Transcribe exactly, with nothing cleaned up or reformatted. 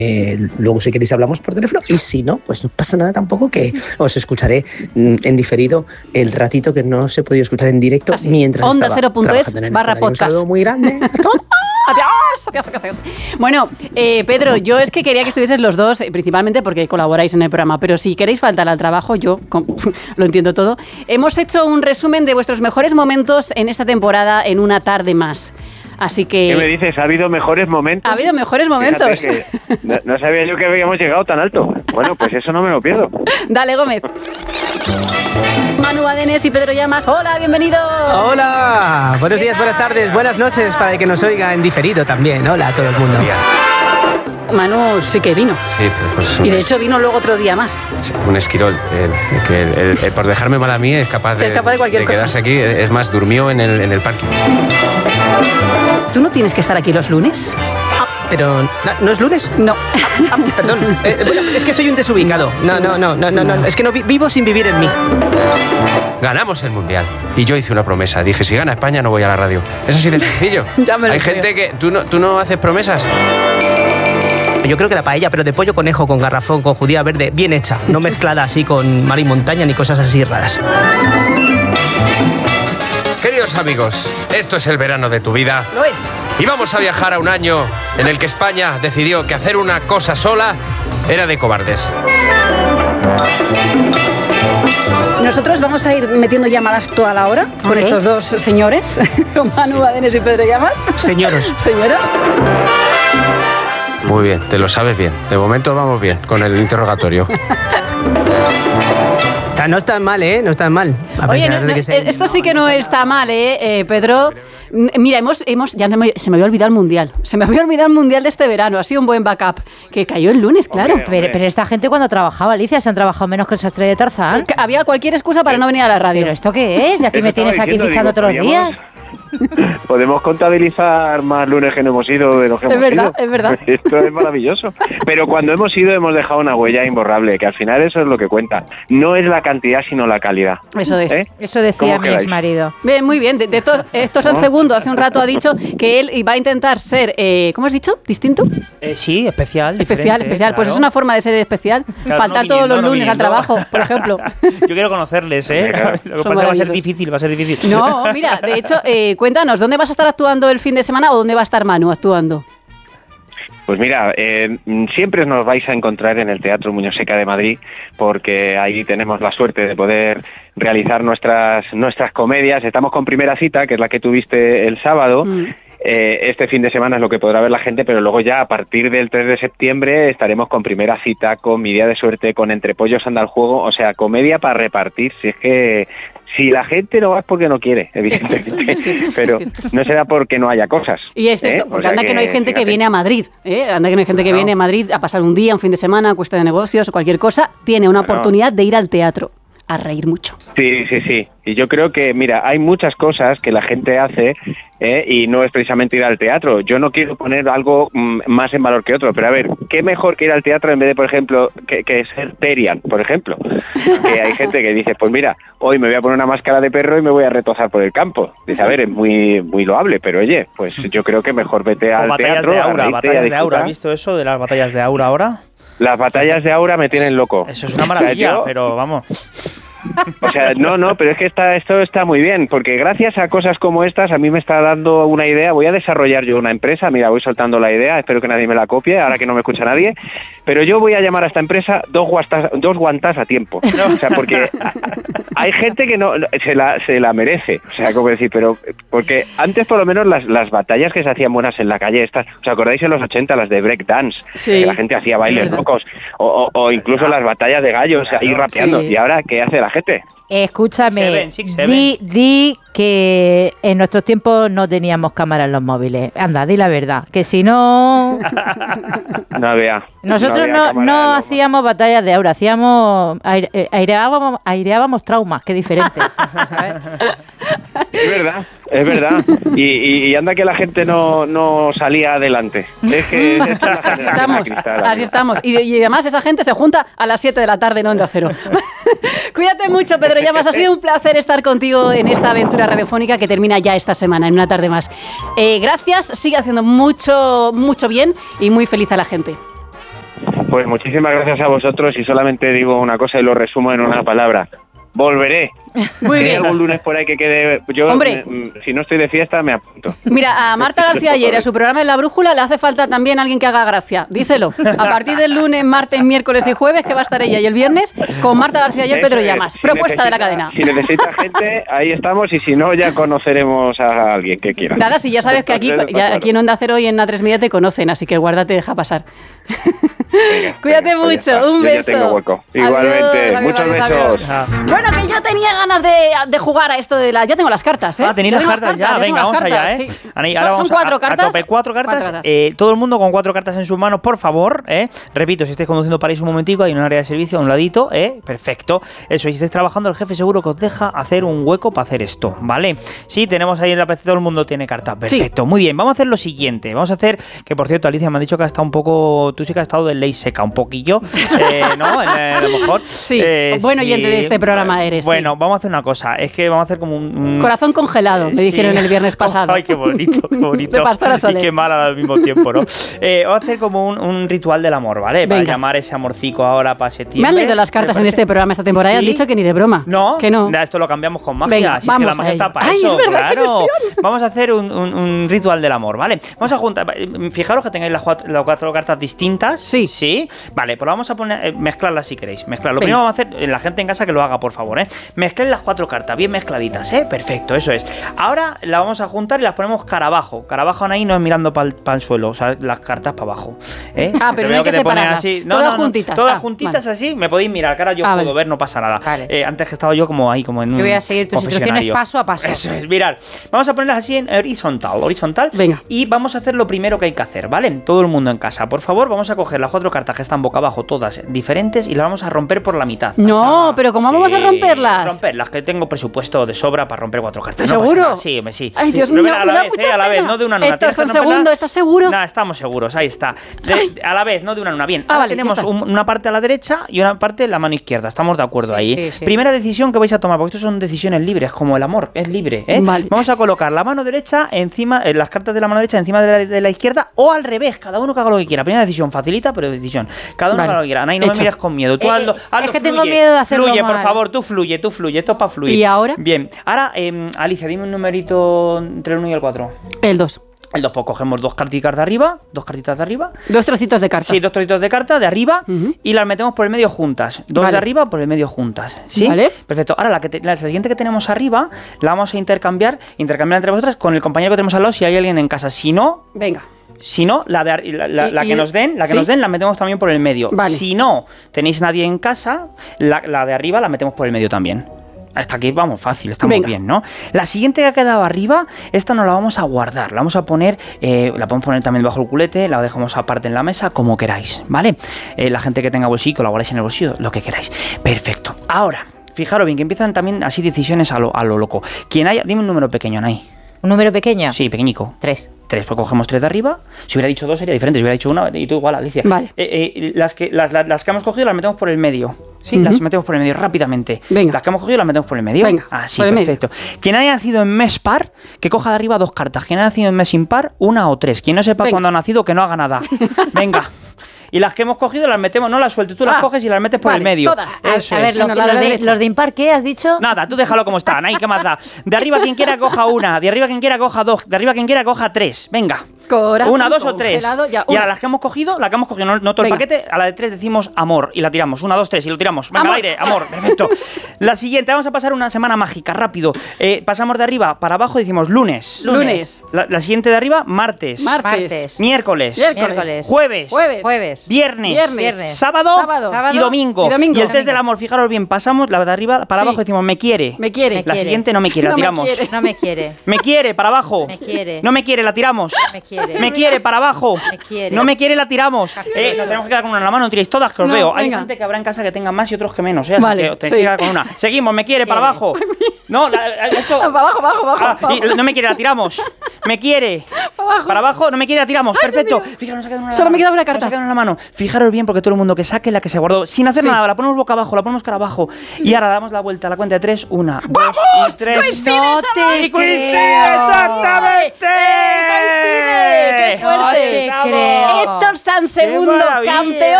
Eh, luego si queréis hablamos por teléfono y si no, pues no pasa nada tampoco, que os escucharé mm, en diferido el ratito que no os he podido escuchar en directo. Así, mientras onda estaba cero punto es barra podcast. Un saludo muy grande. Adiós, adiós, adiós, adiós. Bueno, eh, Pedro, yo es que quería que estuvieses los dos, principalmente porque colaboráis en el programa, pero si queréis faltar al trabajo, yo com- lo entiendo todo. Hemos hecho un resumen de vuestros mejores momentos en esta temporada en una tarde más. Así que... ¿Qué me dices? ¿Ha habido mejores momentos? Ha habido mejores momentos. Que no, no sabía yo que habíamos llegado tan alto. Bueno, pues eso no me lo pierdo. Dale, Gómez. Manu Adenes y Pedro Llamas, hola, bienvenido. Hola, buenos días, buenas tardes, buenas noches para el que nos oiga en diferido también. Hola a todo el mundo. Manu sí que vino. Sí, pues, y de hecho vino luego otro día más. Sí, un esquirol. El, el, que el, el, el, por dejarme mal a mí es capaz de, es capaz de, cualquier de quedarse cosa. aquí. Es más, durmió en el, en el parque. ¿Tú no tienes que estar aquí los lunes? Ah, pero, ¿no es lunes? No. Ah, ah, perdón. Eh, bueno, es que soy un desubicado. No, no, no, no, no, no. Es que no vi, vivo sin vivir en mí. Ganamos el Mundial. Y yo hice una promesa. Dije, si gana España no voy a la radio. Es así de sencillo. Ya me lo Hay creo. gente que... ¿Tú no, ¿Tú no haces promesas? Yo creo que la paella, pero de pollo conejo con garrafón, con judía verde, bien hecha. No mezclada así con mar y montaña ni cosas así raras. Queridos amigos, esto es el verano de tu vida. Lo es. Y vamos a viajar a un año en el que España decidió que hacer una cosa sola era de cobardes. Nosotros vamos a ir metiendo llamadas toda la hora con Okay. estos dos señores, con Manu sí. Adenes y Pedro Llamas. Señoros. Señoras. Muy bien, te lo sabes bien. De momento vamos bien con el interrogatorio. No está mal, ¿eh? No está mal. A Oye, pesar no, de no, que se... esto sí que no está mal, ¿eh, eh Pedro? Mira, hemos, hemos ya me, se me había olvidado el Mundial. Se me había olvidado el Mundial de este verano. Ha sido un buen backup. Que cayó el lunes, claro. Hombre, hombre. Pero, pero esta gente cuando trabajaba, Alicia, se han trabajado menos que el sastre de Tarzán. Había cualquier excusa para no venir a la radio. ¿Pero esto qué es? ¿Y aquí Eso me tienes estaba aquí diciendo, fichando digo, todos los días? Podemos contabilizar más lunes que no hemos ido de los que es hemos verdad, ido. Es verdad, Esto es maravilloso. Pero cuando hemos ido hemos dejado una huella imborrable, que al final eso es lo que cuenta. No es la cantidad, sino la calidad. Eso es. ¿Eh? Eso decía mi quedáis? ex marido. Bien, muy bien. De, de to, esto es el segundo. Hace un rato ha dicho que él iba a intentar ser, eh, ¿cómo has dicho? ¿Distinto? Eh, sí, especial. Especial, especial. Claro. Pues es una forma de ser especial. Claro, Faltar no todos viniendo, los no lunes viniendo. al trabajo, por ejemplo. Yo quiero conocerles, ¿eh? Claro. Lo que Son pasa es que va a ser maravillosos. difícil, va a ser difícil. No, mira, de hecho, eh, cuéntanos, ¿dónde vas a estar actuando el fin de semana o dónde va a estar Manu actuando? Pues mira, eh, siempre nos vais a encontrar en el Teatro Muñoz Seca de Madrid, porque ahí tenemos la suerte de poder realizar nuestras nuestras comedias. Estamos con Primera Cita, que es la que tuviste el sábado. Mm. Eh, este fin de semana es lo que podrá ver la gente, pero luego ya a partir del tres de septiembre estaremos con Primera Cita, con Mi Día de Suerte, con Entre Pollos anda el juego, o sea, comedia para repartir. Si es que si la gente no va es porque no quiere, evidentemente, Es cierto, pero es cierto. no será porque no haya cosas. Y es cierto, ¿eh? porque O sea anda que, no hay gente que fíjate. viene a Madrid, ¿eh? Anda que no hay gente que Claro. viene a Madrid a pasar un día, un fin de semana, a Cuesta de Negocios o cualquier cosa, tiene una Claro. oportunidad de ir al teatro a reír mucho. Sí, sí, sí. Y yo creo que, mira, hay muchas cosas que la gente hace ¿eh? y no es precisamente ir al teatro. Yo no quiero poner algo mm, más en valor que otro, pero a ver, ¿qué mejor que ir al teatro en vez de, por ejemplo, que, que ser Terian, por ejemplo? Que hay gente que dice, pues mira, hoy me voy a poner una máscara de perro y me voy a retozar por el campo. Dice, a ver, es muy muy loable, pero oye, pues yo creo que mejor vete O al batallas teatro. de a aura, reírte y a batallas de disfrutar. aura. ¿Has visto eso de las batallas de aura ahora? Las batallas de aura me tienen loco. Eso es una maravilla, O sea, yo- pero vamos. O sea, no, no, pero es que está, esto está muy bien, porque gracias a cosas como estas a mí me está dando una idea. Voy a desarrollar yo una empresa, mira, voy soltando la idea, espero que nadie me la copie, ahora que no me escucha nadie, pero yo voy a llamar a esta empresa dos guantas, dos guantas a tiempo. O sea, porque hay gente que no se la, se la merece, o sea, como decir, pero porque antes por lo menos las, las batallas que se hacían buenas en la calle, estas, ¿os acordáis en los ochenta, las de break dance? Sí. Que la gente hacía bailes locos, o, o, o incluso las batallas de gallos ahí rapeando, Sí. y ahora, ¿qué hace la gente? Escúchame, Seven, six, seven. di, di que en nuestros tiempos no teníamos cámara en los móviles. Anda, di la verdad, que si no... No había. Nosotros había no, cámara no de los- hacíamos batallas de aura, hacíamos aire- eh, aireábamos, aireábamos traumas, qué diferente. ¿sabes? Es verdad, es verdad. Y, y, y anda que la gente no, no salía adelante. Es que esta es la Así generación estamos, de cristal, así amigo. estamos. Y, y además esa gente se junta a las siete de la tarde en Onda Cero. Cuídate mucho, Pedro Llamas. Ha sido un placer estar contigo en esta aventura radiofónica que termina ya esta semana, en una tarde más. Eh, gracias, sigue haciendo mucho, mucho bien y muy feliz a la gente. Pues muchísimas gracias a vosotros y solamente digo una cosa y lo resumo en una palabra. Volveré. Muy Si hay bien. algún lunes por ahí que quede... Yo, Hombre. me- si no estoy de fiesta, me apunto. Mira, a Marta García ayer, a su programa en La Brújula, le hace falta también alguien que haga gracia. Díselo. A partir del lunes, martes, miércoles y jueves, que va a estar ella y el viernes, con Marta García ayer, Pedro Eso es. Llamas. Si Propuesta de la necesita- cadena. Si necesita gente, ahí estamos y si no, ya conoceremos a alguien que quiera. Nada, si ya sabes que aquí, Entonces, ya, claro. aquí en Onda Cero y en A tres Media te conocen, así que guárdate, deja pasar. Venga, Cuídate venga, pues ya mucho, está. un Yo ya beso. tengo hueco. Adiós, Igualmente, adiós, muchos adiós, besos. adiós. Ah. Bueno, que yo tenía ganas de, de jugar a esto de las... Ya tengo las cartas, ¿eh? Ah, tenéis Ya las tengo cartas ya. tengo Venga, las vamos cartas, allá, ¿eh? sí. Anaí, Son- ahora son vamos a- cuatro a, cartas. A tope, cuatro cartas. Cuatro cartas. Eh, todo el mundo con cuatro cartas en sus manos, por favor, ¿eh? Repito, si estáis conduciendo, paráis un momentico, hay un área de servicio a un ladito, ¿eh? Perfecto. Eso, y si estáis trabajando, el jefe seguro que os deja hacer un hueco para hacer esto, ¿vale? Sí, tenemos ahí en la P C, todo el mundo tiene cartas. Perfecto, muy bien. Vamos a hacer lo siguiente. Vamos a hacer, que por cierto, Alicia, me han dicho que ha estado un poco, tú sí que has estado de ley seca, un poquillo, eh, ¿no? Eh, a lo mejor. Sí, Eh, buen oyente de este programa eres, Bueno, sí. vamos a hacer una cosa. Es que vamos a hacer como un... un- Corazón congelado, me Sí. dijeron el viernes pasado. Ay, qué bonito, qué bonito. De Pastora Soler. Y qué mal al mismo tiempo, ¿no? Eh, vamos a hacer como un, un ritual del amor, ¿vale? Para Venga. llamar ese amorcico ahora para septiembre. Me han leído las ¿te cartas en parece? este programa esta temporada y han ¿Sí? dicho que ni de broma. No, que no. Esto lo cambiamos con magia. Venga, si es que la vamos a magia ello. está para Ay, eso, es verdad, qué claro. ilusión. Vamos a hacer un, un- un ritual del amor, ¿vale? Vamos a juntar. Fijaros que tengáis las cuatro, las cuatro cartas distintas. Sí. Sí. Vale, pues lo vamos a poner, eh, mezclarlas si queréis. Mezclar. Lo Venga. primero vamos a hacer, eh, la gente en casa que lo haga, por favor, ¿eh? Mezclen las cuatro cartas, bien mezcladitas, ¿eh? Perfecto, eso es. Ahora las vamos a juntar y las ponemos cara abajo. Cara abajo, ahí no es mirando para el suelo, o sea, las cartas para abajo. ¿eh? Ah, Te pero no veo hay que te pones separarlas. así. Todas juntitas. Todas Ah, juntitas vale. así, me podéis mirar, cara yo Ah, puedo vale. ver, no pasa nada. Vale. Eh, antes que estaba yo como ahí, como en un Yo voy a seguir tus instrucciones confesionario. paso a paso. Eso es, mirad. Vamos a ponerlas así en horizontal, horizontal. Venga. Y vamos a hacer lo primero que hay que hacer, ¿vale? Todo el mundo en casa. Por favor, vamos a coger las cuatro cartas que están boca abajo, todas diferentes, y las vamos a romper por la mitad. No, Así. pero ¿cómo vamos a romperlas? Romperlas, que tengo presupuesto de sobra para romper cuatro cartas. No ¿Seguro? pasa nada. Sí, hombre, sí. Ay, Dios Pero mío, mira, a me la da vez, mucha eh, a la vez, pena. no de una en una. Héctor, Tienes que son romperlas- segundo, ¿estás seguro? Nada, estamos seguros, ahí está. De- a la vez, no de una en una. Bien, Ah, ahora vale, ya tenemos está. un- una parte a la derecha y una parte en la mano izquierda. Estamos de acuerdo ahí. sí, sí. Primera decisión que vais a tomar, porque esto son decisiones libres, como el amor, es libre. ¿eh? Vale. Vamos a colocar la mano derecha encima, eh, las cartas de la mano derecha encima de la, de la izquierda o al revés, cada uno que haga lo que quiera. Primera decisión, facilita, pero decisión. Cada uno Vale. que haga lo que quiera. Anaí, no Hecho. me mires con miedo. Tú Eh, hazlo, eh, hazlo, es que fluye. tengo miedo de hacerlo Fluye, por mal. favor, tú fluye, tú fluye. Esto es para fluir. ¿Y ahora? Bien, ahora, eh, Alicia, dime un numerito entre el uno y el cuatro. El dos. El dos, pues cogemos dos cartitas de arriba, dos cartitas de arriba. Dos trocitos de carta. Sí, dos trocitos de carta de arriba Ujú. y las metemos por el medio juntas. Dos Vale. de arriba por el medio juntas. ¿Sí? Vale. Perfecto. Ahora la, que te- la siguiente que tenemos arriba la vamos a intercambiar, intercambiar entre vosotras con el compañero que tenemos al lado si hay alguien en casa. Si no, Venga. si no, la, de, ar- la, la- Y- la y- que nos den, la que ¿sí? nos den la metemos también por el medio. Vale. Si no tenéis nadie en casa, la, la de arriba la metemos por el medio también. Hasta aquí vamos, fácil, estamos Venga. bien, ¿no? La siguiente que ha quedado arriba, esta no la vamos a guardar, la vamos a poner, eh, la podemos poner también bajo el culete, la dejamos aparte en la mesa, como queráis, ¿vale? Eh, la gente que tenga bolsillo, la guardáis en el bolsillo, lo que queráis. Perfecto. Ahora, fijaros bien, que empiezan también así decisiones a lo, a lo loco. Quien haya, dime un número pequeño, Nay. ¿Un número pequeño? Sí, pequeñico. Tres. Tres, pues cogemos tres de arriba. Si hubiera dicho dos sería diferente. Si hubiera dicho una, y tú igual, Alicia. Vale. Eh, eh, las, que, las, las, las que hemos cogido las metemos por el medio. Sí, Ujú. las metemos por el medio rápidamente. Venga. Las que hemos cogido las metemos por el medio. Venga, Ah, sí, por el medio. perfecto. Quien haya nacido en mes par, que coja de arriba dos cartas. Quien haya nacido en mes impar, una o tres. Quien no sepa Venga. cuándo ha nacido, que no haga nada. Venga. Y las que hemos cogido las metemos, no las sueltes, tú las Ah, coges y las metes por vale, el medio. todas. A, Eso a ver, es. los, No, la de los la de, derecha. los de impar, ¿qué has dicho? Nada, tú déjalo como está, Nay, ¿qué más da? De arriba quien quiera coja una, de arriba quien quiera coja dos, de arriba quien quiera coja tres. Venga. Corazón Una, dos o tres. congelado, ya, y una. ahora las que hemos cogido, la que hemos cogido, no, no todo Venga. el paquete, a la de tres decimos amor y la tiramos. Una, dos, tres y lo tiramos. Venga, Amor. al aire, amor, perfecto. La siguiente, vamos a pasar una semana mágica, rápido. Eh, pasamos de arriba para abajo y decimos lunes. Lunes. La, la siguiente de arriba, martes. Martes. Martes. Miércoles. Miércoles. Miércoles. Jueves. Jueves. Jueves. Viernes. Viernes. Viernes. Sábado, Sábado. Sábado. y domingo. Y domingo. el test Domingo. del amor, fijaros bien, pasamos la de arriba para Sí. abajo y decimos me quiere. Me quiere. Me La quiere. siguiente no me quiere, No la me tiramos. quiere. No me quiere. Me quiere, para abajo. Me quiere. No me quiere, la tiramos. Me quiere. Me quiere, para abajo. Me quiere. No me quiere, la tiramos. Eh, nos tenemos que quedar con una en la mano, no tiréis todas, que os No, veo. Hay venga. gente que habrá en casa que tenga más y otros que menos, ¿eh? Así Vale, que os tenéis sí. que quedar con una. Seguimos, me quiere, para Quiere. abajo. No, la, esto... Ah, para abajo, abajo, abajo. Ah, para y abajo. no me quiere, la tiramos. Me quiere. abajo. Para abajo, no me quiere, la tiramos. Ay, Dios Perfecto. mío. Fijaros, nos ha quedado una en la Solo me mano. queda una Nos ha carta. quedado en la mano. Fijaros bien, porque todo el mundo que saque la que se guardó, sin hacer Sí. nada, la ponemos boca abajo, la ponemos cara abajo. Y ahora damos la vuelta a la cuenta de tres. Una, dos y tres. ¡Coincide, No chaval! te ¡Y coincide, creo. exactamente! ¡Eh, coincide! ¡Qué No fuerte! te ¡Bravo! creo. Héctor Sanz, ¡Qué segundo maravilla! campeón